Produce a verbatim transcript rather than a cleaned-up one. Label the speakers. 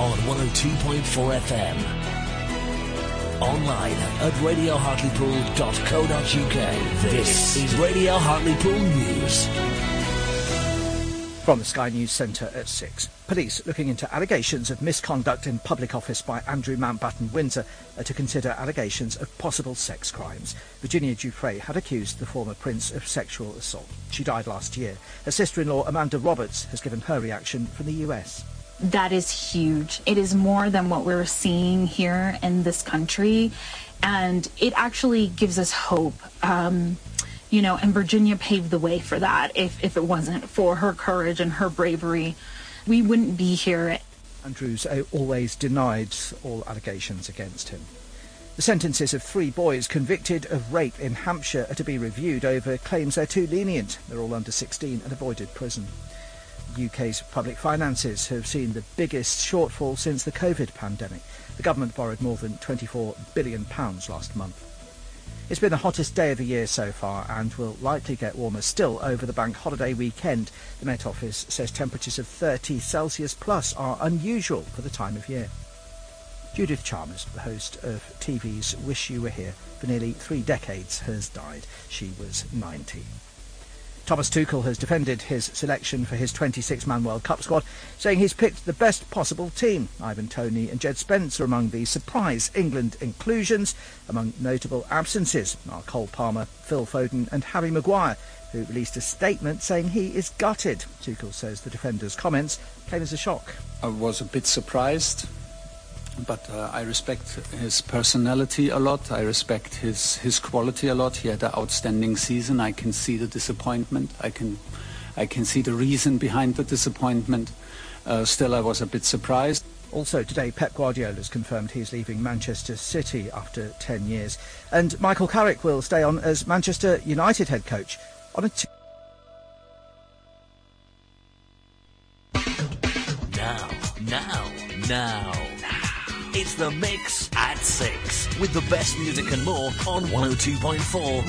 Speaker 1: on one oh two point four F M. Online at radio hartlepool dot co dot uk. This is Radio Hartlepool News.
Speaker 2: From the Sky News Centre at six. Police looking into allegations of misconduct in public office by Andrew Mountbatten Windsor are to consider allegations of possible sex crimes. Virginia Giuffre had accused the former prince of sexual assault. She died last year. Her sister-in-law Amanda Roberts has given her reaction from the U S.
Speaker 3: That is huge. It is more than what we're seeing here in this country, and it actually gives us hope. Um, you know, and Virginia paved the way for that. If, if it wasn't for her courage and her bravery, we wouldn't be here.
Speaker 2: Andrews always denied all allegations against him. The sentences of three boys convicted of rape in Hampshire are to be reviewed over claims they're too lenient. They're all under sixteen and avoided prison. The U K's public finances have seen the biggest shortfall since the COVID pandemic. The government borrowed more than twenty-four billion pounds last month. It's been the hottest day of the year so far and will likely get warmer still over the bank holiday weekend. The Met Office says temperatures of thirty Celsius plus are unusual for the time of year. Judith Chalmers, the host of T V's Wish You Were Here for nearly three decades, has died. She was ninety. Thomas Tuchel has defended his selection for his twenty-six man World Cup squad, saying he's picked the best possible team. Ivan Toney and Jed Spence are among the surprise England inclusions. Among notable absences are Cole Palmer, Phil Foden and Harry Maguire, who released a statement saying he is gutted. Tuchel says the defender's comments came as a shock.
Speaker 4: I was a bit surprised, but uh, I respect his personality a lot. I respect his, his quality a lot. He had an outstanding season. I can see the disappointment. I can I can see the reason behind the disappointment. Uh, still, I was a bit surprised.
Speaker 2: Also today, Pep Guardiola has confirmed he's leaving Manchester City after ten years. And Michael Carrick will stay on as Manchester United head coach on a two...
Speaker 1: Now, now, now. It's The Mix at six with the best music and more on one oh two point four